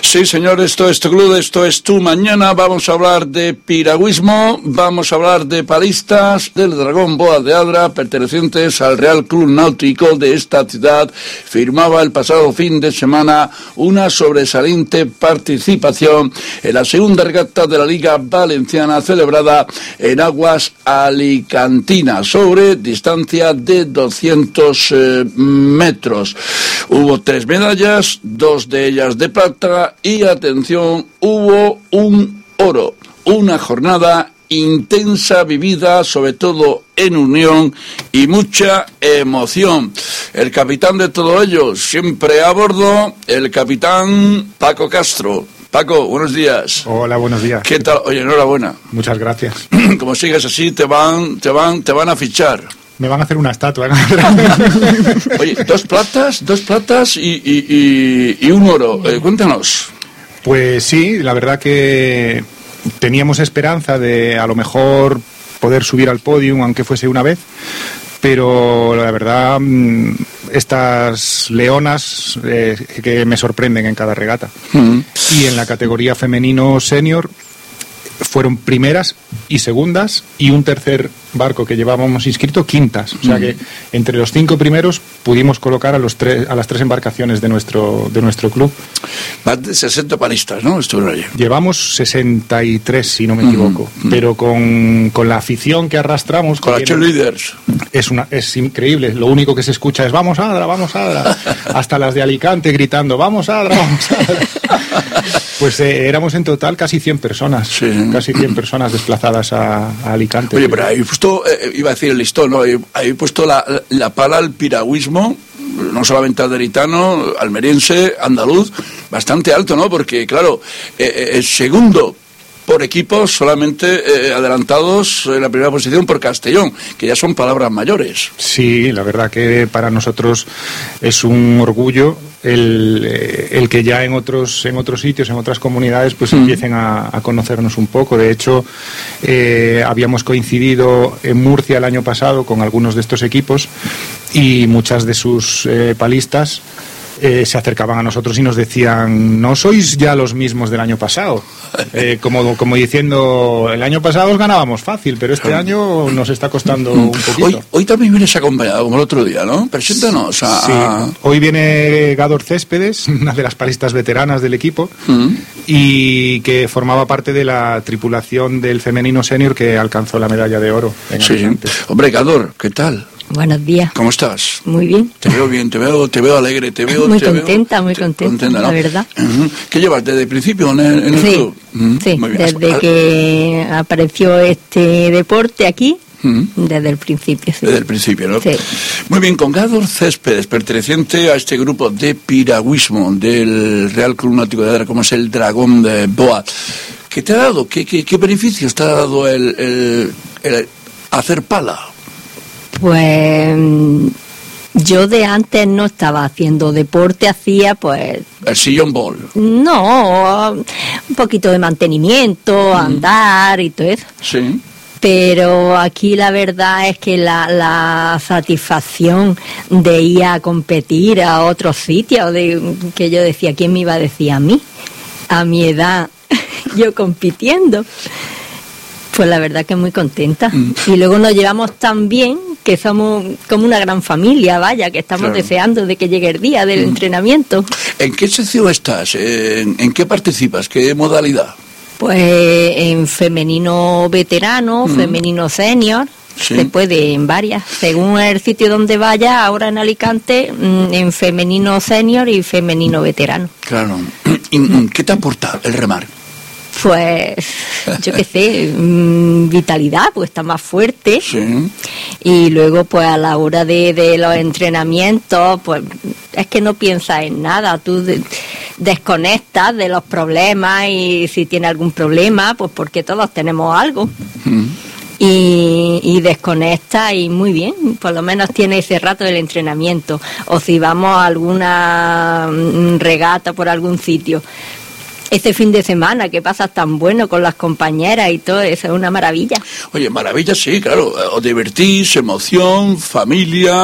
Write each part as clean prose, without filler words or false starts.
Sí, señor, esto es tu club, esto es tu mañana. Vamos a hablar de piragüismo, vamos a hablar de palistas del Dragón Boa de Adra, pertenecientes al Real Club Náutico de esta ciudad. Firmaba el pasado fin de semana una sobresaliente participación en la segunda regata de la Liga Valenciana, celebrada en aguas alicantinas, sobre distancia de 200 metros. Hubo 3 medallas, 2 de ellas de plata, y atención, hubo un oro, una jornada intensa, vivida sobre todo en unión y mucha emoción. El capitán de todo ello, siempre a bordo, el capitán Paco Castro. Paco, buenos días. Hola, buenos días. ¿Qué tal? Oye, enhorabuena. Muchas gracias. Como sigues así, te van a fichar. Me van a hacer una estatua. Oye, 2 platas y un oro. Cuéntanos. Pues sí, la verdad que teníamos esperanza de a lo mejor poder subir al podium, aunque fuese una vez, pero la verdad estas leonas que me sorprenden en cada regata. Y en la categoría femenino senior fueron primeras y segundas, y un tercer barco que llevábamos inscrito quintas. O sea que entre los 5 primeros pudimos colocar a las 3 embarcaciones de nuestro club. Más de 60 palistas, ¿no? Estuvieron allí. Llevamos 63, si no me equivoco. Pero con la afición que arrastramos, con las cheerleaders, es increíble. Lo único que se escucha es vamos Adra, vamos Adra. Hasta las de Alicante gritando vamos Adra, vamos Adra. Pues éramos en total casi 100 personas. Sí. Casi 100 personas desplazadas a Alicante. Oye, pero ahí puesto, iba a decir el listón, ¿no? Ahí puesto la pala al piragüismo, no solamente aderitano, almeriense, andaluz, bastante alto, ¿no? Porque, claro, el segundo por equipos, solamente adelantados en la primera posición por Castellón, que ya son palabras mayores. Sí, la verdad que para nosotros es un orgullo el que ya en otros sitios, en otras comunidades, pues empiecen a conocernos un poco. De hecho, habíamos coincidido en Murcia el año pasado con algunos de estos equipos, y muchas de sus palistas se acercaban a nosotros y nos decían: no sois ya los mismos del año pasado, como diciendo, el año pasado os ganábamos fácil, pero este año nos está costando un poquito. Hoy también vienes acompañado, como el otro día, ¿no? Preséntanos. Sí, hoy viene Gador Céspedes, una de las palistas veteranas del equipo, y que formaba parte de la tripulación del femenino senior que alcanzó la medalla de oro. Sí, hombre, Gador, ¿qué tal? Buenos días. ¿Cómo estás? Muy bien. Te veo bien, te veo alegre, muy contenta, ¿no? La verdad. ¿Qué llevas desde el principio en el club? Sí, muy bien. Desde que apareció este deporte aquí, desde el principio. Sí. Desde el principio, ¿no? Sí. Muy bien, con Gador Céspedes, perteneciente a este grupo de piragüismo del Real Club Náutico de Adra, como es el Dragón de Boa. ¿Qué te ha dado? ¿Qué beneficios te ha dado el hacer pala? Pues yo de antes no estaba haciendo deporte, hacía pues... ¿El sillón ball? No, un poquito de mantenimiento, andar y todo eso. Sí. Pero aquí la verdad es que la satisfacción de ir a competir a otros sitios, que yo decía, ¿quién me iba a decir a mí? A mi edad, yo compitiendo. Pues la verdad que muy contenta. Y luego nos llevamos tan bien que somos como una gran familia, vaya, que estamos deseando de que llegue el día del entrenamiento. ¿En qué sección estás? ¿En qué participas? ¿Qué modalidad? Pues en femenino veterano, femenino senior. Sí. Se puede en varias, según el sitio donde vaya. Ahora en Alicante, en femenino senior y femenino veterano. Claro. ¿Y qué te aporta el remar? Pues, yo qué sé, vitalidad, pues está más fuerte. Sí. Y luego, pues a la hora de los entrenamientos, pues es que no piensas en nada. Tú desconectas de los problemas, y si tienes algún problema, pues porque todos tenemos algo. Y desconecta, y muy bien, por lo menos tiene ese rato del entrenamiento. O si vamos a alguna regata por algún sitio, este fin de semana que pasas tan bueno con las compañeras y todo eso, es una maravilla. Oye, maravilla, sí, claro, os divertís, emoción, familia,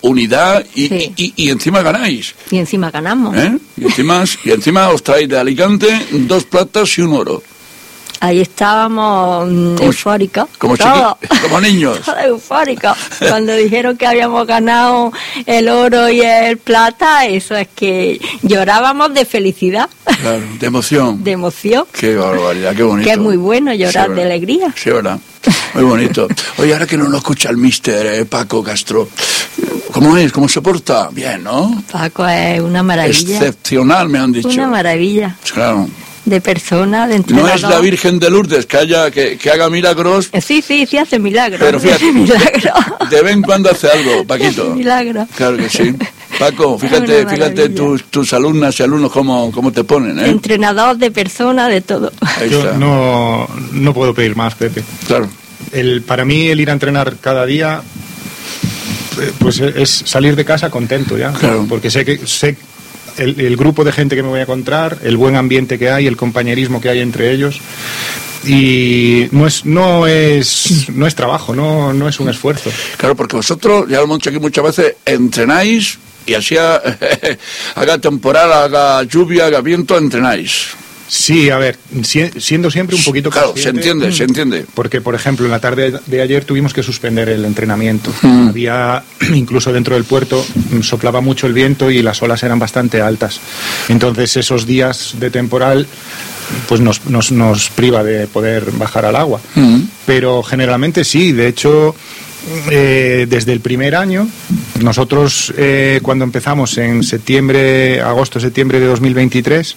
unidad Sí. y encima ganáis. Y encima ganamos. Y encima os traéis de Alicante 2 platas y un oro. Ahí estábamos eufóricos. Como niños. Eufóricos. Cuando dijeron que habíamos ganado el oro y el plata, eso es que llorábamos de felicidad. Claro, de emoción. De emoción. Qué barbaridad, qué bonito. Que es muy bueno llorar Sí, de alegría. Sí, verdad. Muy bonito. Oye, ahora que no lo escucha el míster Paco Castro, ¿cómo es? ¿Cómo se porta? Bien, ¿no? Paco es una maravilla. Excepcional, me han dicho. Una maravilla. Claro. De persona, de entrenador. No es la Virgen de Lourdes que haga milagros. Sí, hace milagros. Pero fíjate, hace milagros. De vez en cuando hace algo, Paquito. Milagros. Claro que sí. Paco, fíjate tus alumnas y alumnos cómo te ponen, ¿eh? Entrenador, de persona, de todo. Ahí Yo está. no puedo pedir más, Pepe. Claro. Para mí el ir a entrenar cada día pues es salir de casa contento ya. Claro. Porque sé el grupo de gente que me voy a encontrar, el buen ambiente que hay, el compañerismo que hay entre ellos. Y no es trabajo, no es un esfuerzo. Claro, porque vosotros, ya lo hemos dicho aquí muchas veces, entrenáis y así haga temporada, haga lluvia, haga viento, entrenáis. Sí, a ver, siendo siempre un poquito Claro, consciente, se entiende. Porque, por ejemplo, en la tarde de ayer tuvimos que suspender el entrenamiento. Había, incluso dentro del puerto, soplaba mucho el viento y las olas eran bastante altas. Entonces, esos días de temporal pues nos priva de poder bajar al agua. Pero generalmente sí, de hecho, desde el primer año, nosotros cuando empezamos en agosto-septiembre de 2023,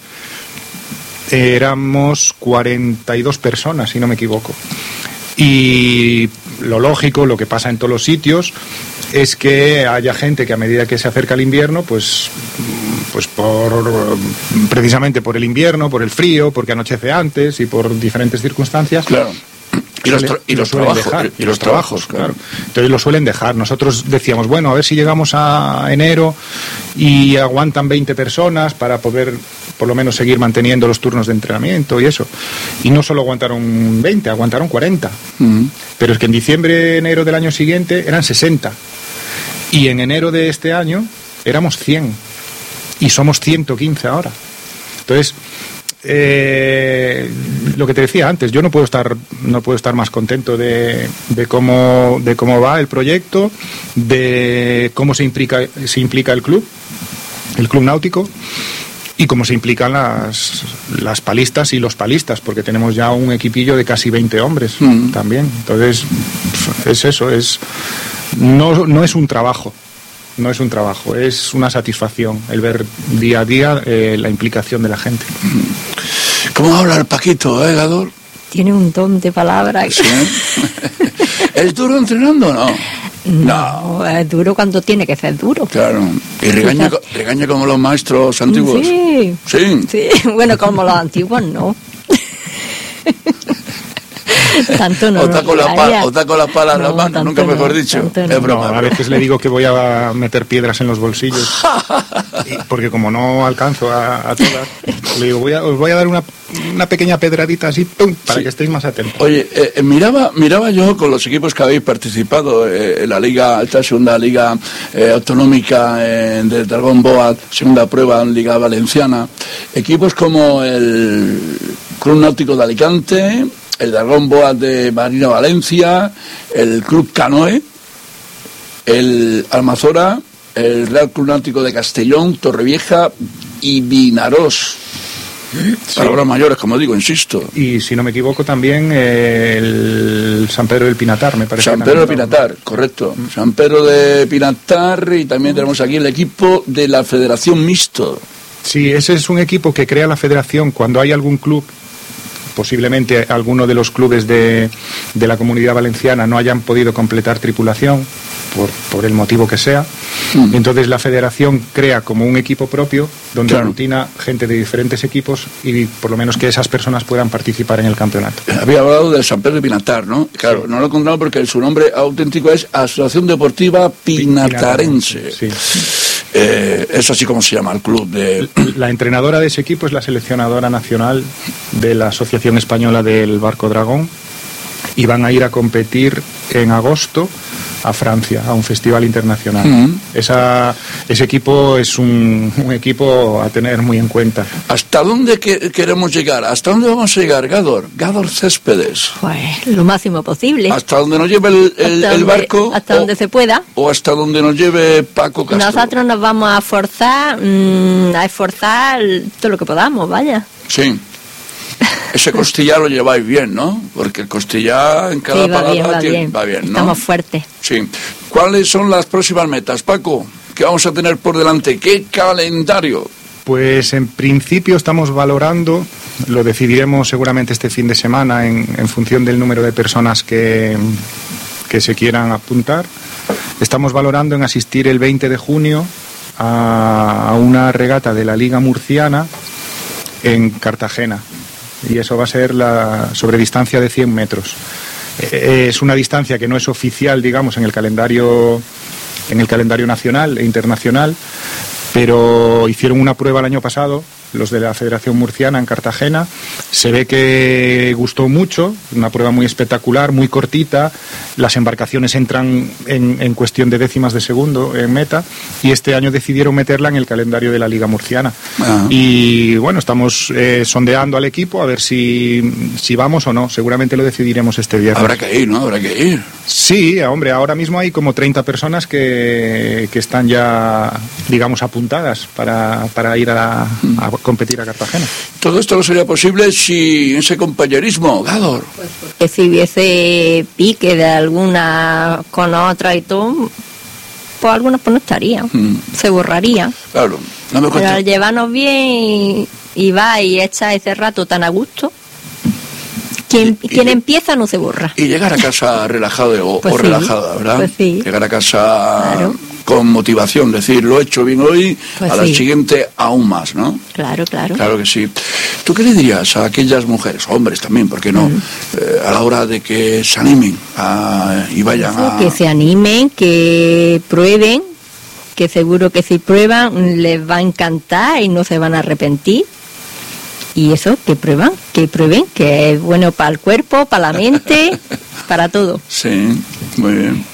éramos 42 personas, si no me equivoco. Y lo lógico, lo que pasa en todos los sitios, es que haya gente que a medida que se acerca el invierno, pues precisamente por el invierno, por el frío, porque anochece antes y por diferentes circunstancias. Claro. Y los trabajos, claro. Entonces lo suelen dejar. Nosotros decíamos, bueno, a ver si llegamos a enero y aguantan 20 personas para poder por lo menos seguir manteniendo los turnos de entrenamiento y eso. Y no solo aguantaron 20, aguantaron 40. Pero es que en diciembre, enero del año siguiente eran 60. Y en enero de este año éramos 100. Y somos 115 ahora. Entonces, lo que te decía antes, yo no puedo estar más contento de cómo va el proyecto, de cómo se implica el club náutico, y cómo se implican las palistas y los palistas, porque tenemos ya un equipillo de casi 20 hombres también. Entonces, es eso, no es un trabajo. No es un trabajo, es una satisfacción el ver día a día la implicación de la gente. ¿Cómo habla el Paquito, Gador? Tiene un don de palabras. ¿Sí? ¿Es duro entrenando o no? No, es duro cuando tiene que ser duro. Claro. ¿Y regaña como los maestros antiguos? Sí. Sí. Bueno, como los antiguos no. Tanto no. O está con la pala en la mano, nunca mejor dicho. Es broma. A veces le digo que voy a meter piedras en los bolsillos, porque como no alcanzo a todas, le digo, os voy a dar una pequeña pedradita así, ¡pum!, para que estéis más atentos. Oye, miraba yo con los equipos que habéis participado en la liga, esta segunda liga autonómica de Dragón Boat, segunda prueba en Liga Valenciana, equipos como el Club Náutico de Alicante, el Dragón Boat de Marina Valencia, el Club Canoe, el Almazora, el Real Club Náutico de Castellón, Torrevieja y Vinarós. Palabras mayores, como digo, insisto. Y si no me equivoco también el San Pedro del Pinatar, me parece. San Pedro del Pinatar, correcto. San Pedro de Pinatar, y también tenemos aquí el equipo de la Federación Mixto. Sí, ese es un equipo que crea la federación cuando hay algún club, posiblemente alguno de los clubes de la Comunidad Valenciana no hayan podido completar tripulación por el motivo que sea. Entonces la federación crea como un equipo propio donde aglutina gente de diferentes equipos y por lo menos que esas personas puedan participar en el campeonato. Había hablado del San Pedro de Pinatar, ¿no? Claro, sí. No lo he contado porque su nombre auténtico es Asociación Deportiva Pinatarense. Sí. Es así como se llama el club de... La entrenadora de ese equipo es la seleccionadora nacional de la Asociación Española del Barco Dragón, y van a ir a competir en agosto a Francia, a un festival internacional. Ese equipo es un equipo a tener muy en cuenta. ¿Hasta dónde queremos llegar? ¿Hasta dónde vamos a llegar, Gador Céspedes? Pues lo máximo posible. ¿Hasta donde nos lleve el barco? Hasta donde se pueda. ¿O hasta donde nos lleve Paco Castro? Nosotros nos vamos a forzar, a esforzar todo lo que podamos, vaya. Sí. Ese costillar lo lleváis bien, ¿no? Porque el costillar en cada parada va bien, ¿no? Estamos fuertes. Sí. ¿Cuáles son las próximas metas, Paco? ¿Qué vamos a tener por delante? ¿Qué calendario? Pues en principio estamos valorando, lo decidiremos seguramente este fin de semana en función del número de personas que se quieran apuntar. Estamos valorando en asistir el 20 de junio a una regata de la Liga Murciana en Cartagena. Y eso va a ser sobre distancia de 100 metros. Es una distancia que no es oficial, digamos, en el calendario nacional e internacional, pero hicieron una prueba el año pasado, los de la Federación Murciana en Cartagena. Se ve que gustó mucho, una prueba muy espectacular, muy cortita. Las embarcaciones entran en cuestión de décimas de segundo en meta, y este año decidieron meterla en el calendario de la Liga Murciana. Y bueno, estamos sondeando al equipo a ver si vamos o no. Seguramente lo decidiremos este viernes. Habrá que ir, ¿no? Habrá que ir. Sí, hombre, ahora mismo hay como 30 personas que están ya, digamos, apuntadas para ir a competir a Cartagena. Todo esto no sería posible sin ese compañerismo, Gador. Pues porque si hubiese pique de alguna con otra y todo, pues algunos pues no estarían, se borrarían. Claro, no me cuesta. Pero al llevarnos bien y va y echa ese rato tan a gusto, quien empieza no se borra. Y llegar a casa relajado o relajada, ¿verdad? Pues sí. Llegar a casa claro, con motivación, decir, lo he hecho bien hoy, pues a la siguiente aún más, ¿no? Claro. Claro que sí. ¿Tú qué le dirías a aquellas mujeres, hombres también, por qué no, a la hora de que se animen y vayan a... Que se animen, que prueben, que seguro que si prueban les va a encantar y no se van a arrepentir. Y eso, que prueben, que es bueno para el cuerpo, para la mente, para todo. Sí, muy bien.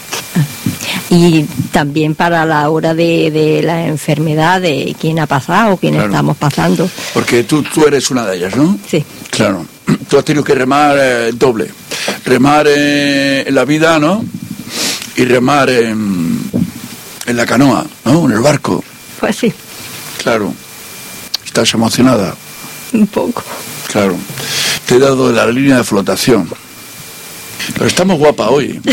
Y también para la hora de la enfermedad, de quién ha pasado, quién estamos pasando. Porque tú eres una de ellas, ¿no? Sí. Claro. Tú has tenido que remar doble. Remar en la vida, ¿no? Y remar en la canoa, ¿no? En el barco. Pues sí. Claro. ¿Estás emocionada? Un poco. Claro. Te he dado la línea de flotación. Pero está muy guapa hoy.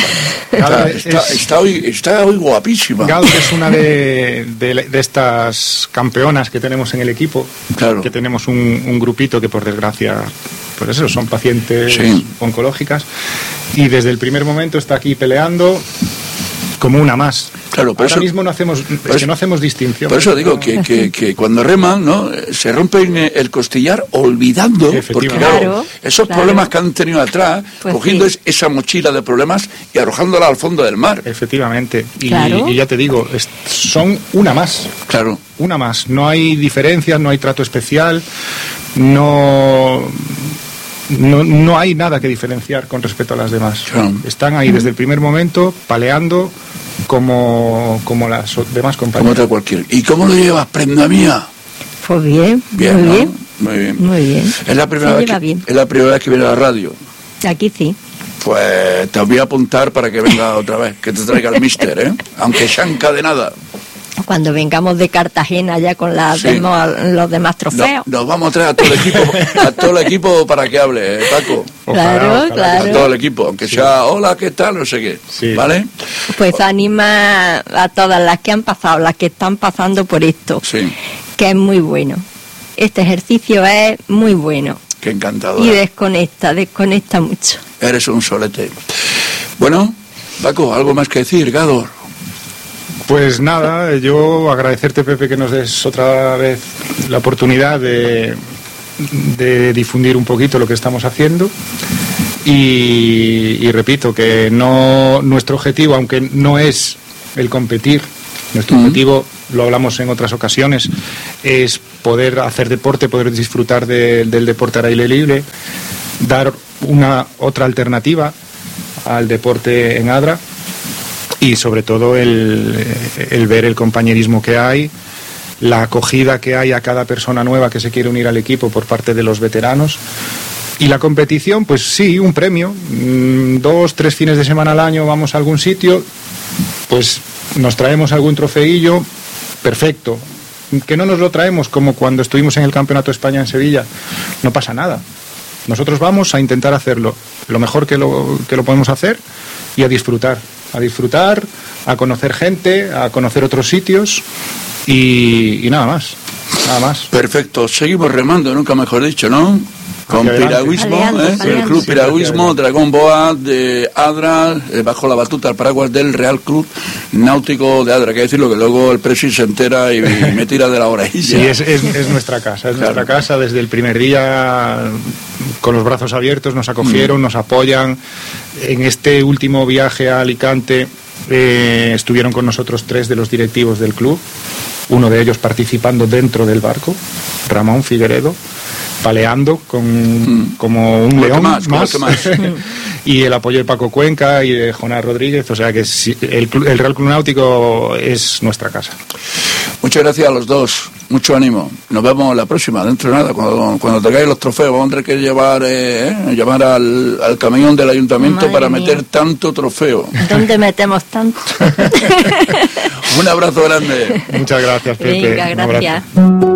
Está hoy guapísima. Gado es una de estas campeonas que tenemos en el equipo. Claro. Que tenemos un grupito que, por desgracia, pues eso, son pacientes oncológicas. Y desde el primer momento está aquí peleando como una más. Claro, ahora mismo no hacemos distinción. Por eso digo que cuando reman, ¿no? Se rompen el costillar olvidando, porque claro, esos problemas que han tenido atrás, pues cogiendo esa mochila de problemas y arrojándola al fondo del mar. Efectivamente. Y ya te digo, son una más. Claro. Una más. No hay diferencias, no hay trato especial, no hay nada que diferenciar con respecto a las demás. Claro. Están ahí desde el primer momento, paleando como las demás compañeras. Como otra cualquiera. ¿Y cómo lo llevas, prenda mía? Pues bien, bien, muy ¿no? bien. Muy bien. Muy bien. Es la primera vez que viene a la radio. Aquí sí. Pues te voy a apuntar para que venga otra vez, que te traiga el míster, ¿eh? Aunque sea encadenada. Cuando vengamos de Cartagena ya con los demás trofeos. Nos vamos a traer a todo el equipo para que hable, Paco. Claro. A todo el equipo, aunque sea hola, ¿qué tal? No sé qué. Sí. ¿Vale? Pues anima a todas las que han pasado, las que están pasando por esto. Sí. Que es muy bueno. Este ejercicio es muy bueno. Qué encantador. Y desconecta mucho. Eres un solete. Bueno, Paco, ¿algo más que decir, Gador? Pues nada, yo agradecerte, Pepe, que nos des otra vez la oportunidad de difundir un poquito lo que estamos haciendo y repito que nuestro objetivo, aunque no es el competir, nuestro objetivo, lo hablamos en otras ocasiones, es poder hacer deporte, poder disfrutar del deporte al aire libre, dar otra alternativa al deporte en Adra. y sobre todo el ver el compañerismo que hay, la acogida que hay a cada persona nueva que se quiere unir al equipo por parte de los veteranos. Y la competición, pues sí, un premio. 2, 3 fines de semana al año vamos a algún sitio, pues nos traemos algún trofeillo, perfecto. Que no nos lo traemos como cuando estuvimos en el Campeonato de España en Sevilla, no pasa nada. Nosotros vamos a intentar hacerlo lo mejor que lo podemos hacer y a disfrutar, a conocer gente, a conocer otros sitios y nada más. Perfecto, seguimos remando, nunca mejor dicho, ¿no? Con piragüismo, el Club Piragüismo Dragón Boa de Adra, bajo la batuta, el paraguas del Real Club Náutico de Adra. Hay que decirlo, que luego el presi se entera y me tira de la orejilla. Sí, es nuestra casa, nuestra casa. Desde el primer día, con los brazos abiertos, nos acogieron, nos apoyan. En este último viaje a Alicante estuvieron con nosotros 3 de los directivos del club, uno de ellos participando dentro del barco, Ramón Figueredo, paleando como un león más. Y el apoyo de Paco Cuenca y de Jonás Rodríguez, o sea que el Real Club Náutico es nuestra casa. Muchas gracias a los dos, mucho ánimo. Nos vemos la próxima, dentro de nada, cuando traigáis los trofeos. Vamos a tener que llamar al camión del ayuntamiento. Madre para meter tanto trofeo. ¿Dónde metemos tanto? Un abrazo grande. Muchas gracias, Pepe. Venga, gracias.